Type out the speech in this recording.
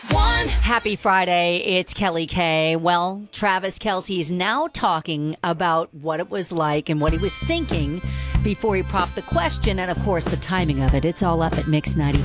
Happy Friday. It's Kelly K. Well, Travis Kelce is now talking about what it was like and what he was thinking before he propped the question and, of course, the timing of it. It's all up at Mix 90.